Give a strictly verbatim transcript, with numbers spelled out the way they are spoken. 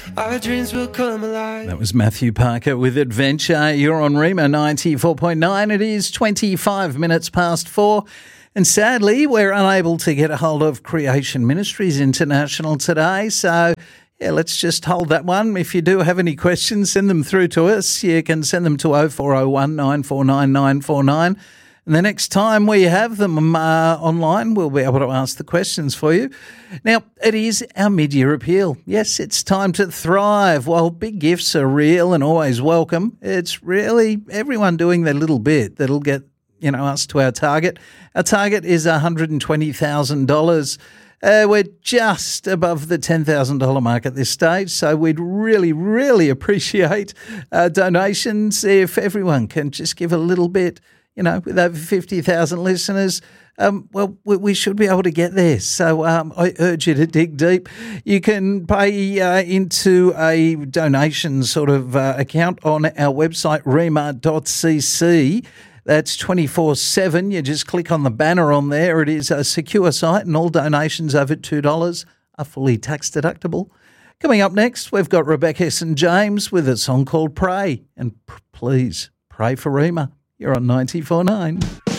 Our dreams will come alive. That was Matthew Parker with Adventure. You're on Rima ninety-four point nine. It is twenty-five minutes past four. And sadly, we're unable to get a hold of Creation Ministries International today. So, yeah, let's just hold that one. If you do have any questions, send them through to us. You can send them to oh four oh one, nine four nine, nine four nine. And the next time we have them uh, online, we'll be able to ask the questions for you. Now, it is our mid-year appeal. Yes, it's time to thrive. While big gifts are real and always welcome, it's really everyone doing their little bit that'll get, you know, us to our target. Our target is one hundred twenty thousand dollars. Uh, we're just above the ten thousand dollars mark at this stage, so we'd really, really appreciate uh, donations if everyone can just give a little bit. You know, with over fifty thousand listeners, um, well, we, we should be able to get there. So um, I urge you to dig deep. You can pay uh, into a donation sort of uh, account on our website, rima dot c c. That's twenty-four seven. You just click on the banner on there. It is a secure site, and all donations over two dollars are fully tax deductible. Coming up next, we've got Rebecca Saint James with a song called Pray. And p- please, pray for Rima. You're on ninety-four point nine.